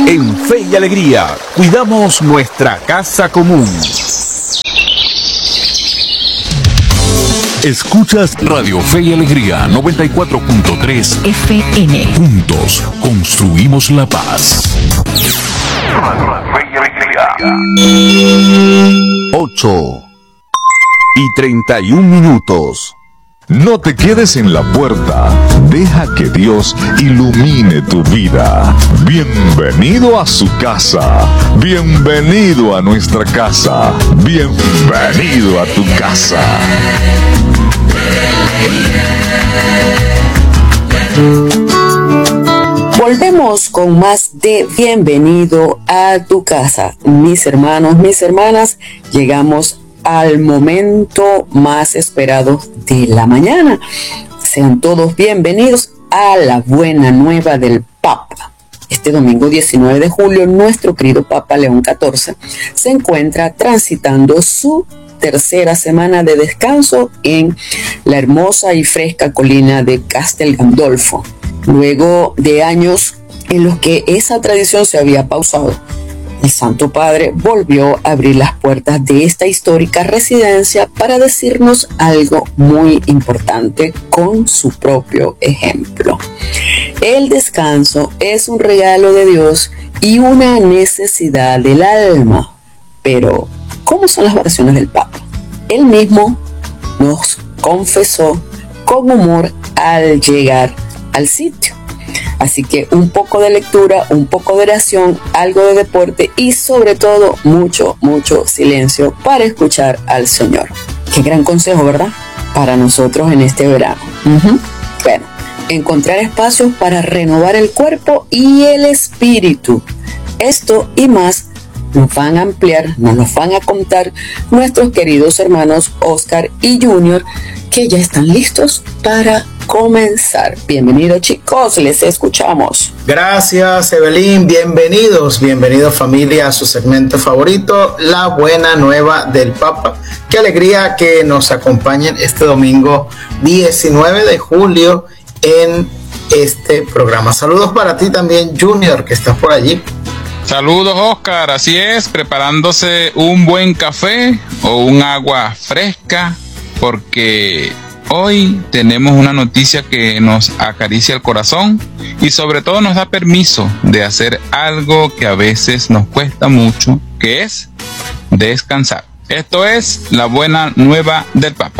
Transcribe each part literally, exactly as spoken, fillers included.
En Fe y Alegría, cuidamos nuestra casa común. Escuchas Radio Fe y Alegría noventa y cuatro punto tres F M. Juntos construimos la paz. ocho y treinta y un minutos. No te quedes en la puerta, deja que Dios ilumine tu vida. Bienvenido a su casa, bienvenido a nuestra casa, bienvenido a tu casa. Volvemos con más de Bienvenido a tu casa. Mis hermanos, mis hermanas, llegamos al momento más esperado de la mañana. Sean todos bienvenidos a la buena nueva del Papa. Este domingo diecinueve de julio, nuestro querido Papa León catorce se encuentra transitando su tercera semana de descanso en la hermosa y fresca colina de Castel Gandolfo, luego de años en los que esa tradición se había pausado. El Santo Padre volvió a abrir las puertas de esta histórica residencia para decirnos algo muy importante con su propio ejemplo. El descanso es un regalo de Dios y una necesidad del alma. Pero, ¿cómo son las vacaciones del Papa? Él mismo nos confesó con humor al llegar al sitio. Así que un poco de lectura, un poco de oración, algo de deporte y sobre todo mucho, mucho silencio para escuchar al Señor. Qué gran consejo, ¿verdad? Para nosotros en este verano. Uh-huh. Bueno, encontrar espacios para renovar el cuerpo y el espíritu. Esto y más nos van a ampliar, nos lo van a contar nuestros queridos hermanos Oscar y Junior, que ya están listos para comenzar. Bienvenidos, chicos, les escuchamos. Gracias, Evelyn, bienvenidos, bienvenidos familia a su segmento favorito, La Buena Nueva del Papa. Qué alegría que nos acompañen este domingo diecinueve de julio en este programa. Saludos para ti también, Junior, que estás por allí. Saludos, Oscar, así es, preparándose un buen café o un agua fresca, porque hoy tenemos una noticia que nos acaricia el corazón y sobre todo nos da permiso de hacer algo que a veces nos cuesta mucho, que es descansar. Esto es La Buena Nueva del Papa.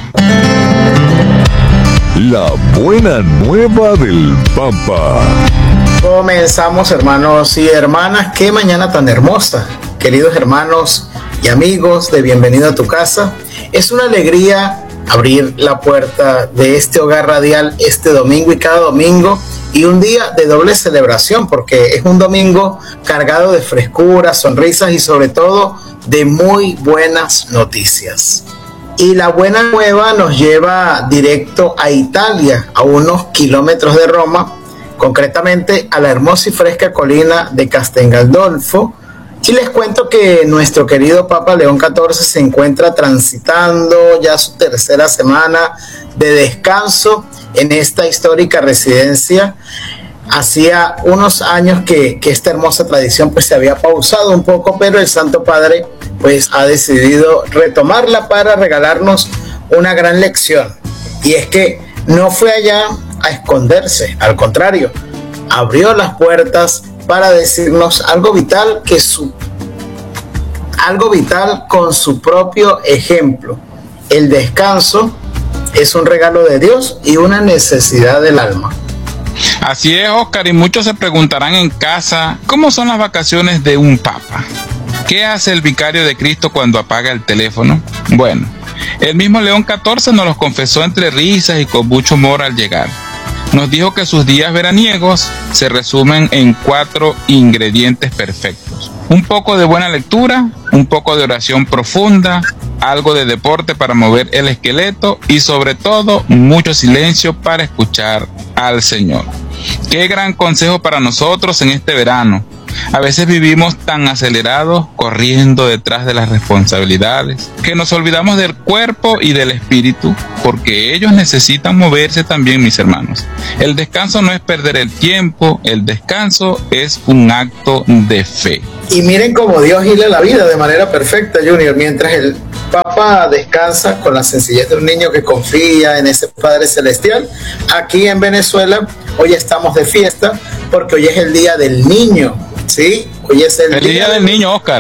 La Buena Nueva del Papa. Comenzamos, hermanos y hermanas. Qué mañana tan hermosa, queridos hermanos y amigos de Bienvenido a tu casa. Es una alegría abrir la puerta de este hogar radial este domingo y cada domingo, y un día de doble celebración porque es un domingo cargado de frescura, sonrisas y sobre todo de muy buenas noticias. Y la buena nueva nos lleva directo a Italia, a unos kilómetros de Roma, concretamente a la hermosa y fresca colina de Castel Gandolfo. Y les cuento que nuestro querido Papa León catorce se encuentra transitando ya su tercera semana de descanso en esta histórica residencia. Hacía unos años que, que esta hermosa tradición pues se había pausado un poco, pero el Santo Padre pues ha decidido retomarla para regalarnos una gran lección. Y es que no fue allá a esconderse, al contrario, abrió las puertas para decirnos algo vital que su algo vital con su propio ejemplo. El descanso es un regalo de Dios y una necesidad del alma. Así es, Oscar, y muchos se preguntarán en casa, ¿cómo son las vacaciones de un papa? ¿Qué hace el vicario de Cristo cuando apaga el teléfono? Bueno, el mismo León catorce nos los confesó entre risas y con mucho humor al llegar. Nos dijo que sus días veraniegos se resumen en cuatro ingredientes perfectos: un poco de buena lectura, un poco de oración profunda, algo de deporte para mover el esqueleto y sobre todo mucho silencio para escuchar al Señor. Qué gran consejo para nosotros en este verano. A veces vivimos tan acelerados, corriendo detrás de las responsabilidades, que nos olvidamos del cuerpo y del espíritu, porque ellos necesitan moverse también, mis hermanos. El descanso no es perder el tiempo, el descanso es un acto de fe. Y miren cómo Dios hila la vida de manera perfecta, Junior. Mientras el Papa descansa con la sencillez de un niño que confía en ese Padre Celestial, aquí en Venezuela hoy estamos de fiesta porque hoy es el Día del Niño, ¿sí? Hoy es el, el día, día del Niño, Oscar.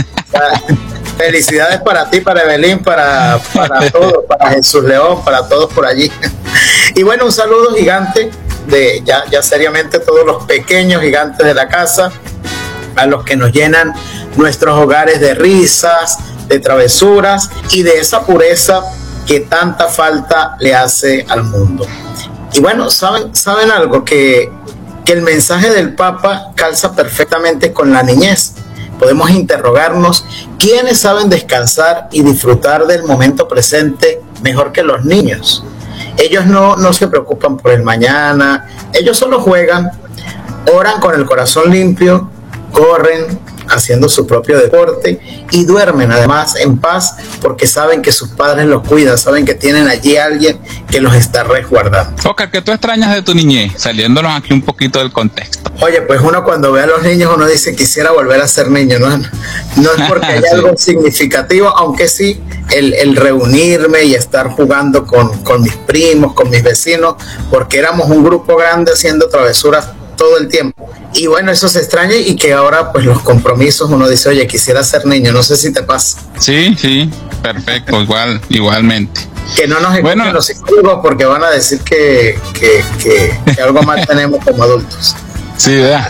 Felicidades para ti, para Evelyn, para, para todos, para Jesús León, para todos por allí. Y bueno, un saludo gigante de ya, ya seriamente todos los pequeños gigantes de la casa, a los que nos llenan nuestros hogares de risas, de travesuras y de esa pureza que tanta falta le hace al mundo. Y bueno, ¿saben, saben algo? Que, que el mensaje del Papa calza perfectamente con la niñez. Podemos interrogarnos, ¿quiénes saben descansar y disfrutar del momento presente mejor que los niños? Ellos no, no se preocupan por el mañana, ellos solo juegan, oran con el corazón limpio, corren haciendo su propio deporte y duermen además en paz porque saben que sus padres los cuidan, saben que tienen allí a alguien que los está resguardando. Oscar, ¿qué tú extrañas de tu niñez? Saliéndonos aquí un poquito del contexto. Oye, pues uno cuando ve a los niños uno dice quisiera volver a ser niño, no, no es porque haya sí. algo significativo, aunque sí el, el reunirme y estar jugando con, con mis primos, con mis vecinos, porque éramos un grupo grande haciendo travesuras todo el tiempo. Y bueno, eso se extraña y que ahora pues los compromisos uno dice, oye, quisiera ser niño, no sé si te pasa. Sí, sí, perfecto, igual, igualmente. Que no nos escuchen bueno, los psicólogos porque van a decir que, que, que, que algo mal tenemos como adultos. Sí, ¿verdad?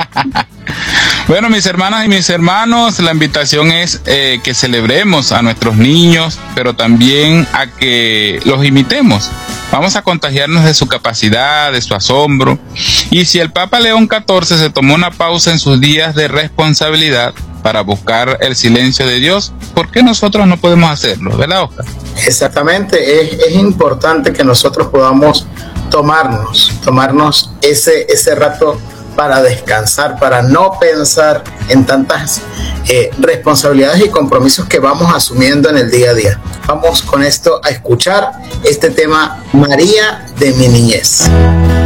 Bueno, mis hermanas y mis hermanos, la invitación es eh, que celebremos a nuestros niños, pero también a que los imitemos. Vamos a contagiarnos de su capacidad, de su asombro. Y si el Papa León catorce se tomó una pausa en sus días de responsabilidad para buscar el silencio de Dios, ¿por qué nosotros no podemos hacerlo? ¿Verdad, Oscar? Exactamente, es, es importante que nosotros podamos tomarnos, tomarnos ese, ese rato para descansar, para no pensar en tantas eh, responsabilidades y compromisos que vamos asumiendo en el día a día. Vamos con esto a escuchar este tema, María de mi niñez.